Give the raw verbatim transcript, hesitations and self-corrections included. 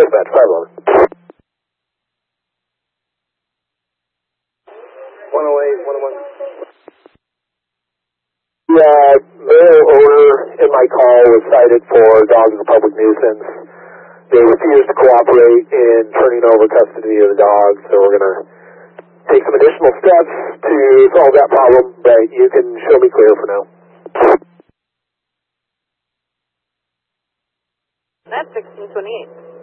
dispatch, five eleven. one oh eight, one oh one. The uh, male owner in my call was cited for dogs as a public nuisance. They refused to cooperate in turning over custody of the dog, so we're going to take some additional steps to solve that problem, but you can show me clear for now. That's sixteen twenty-eight.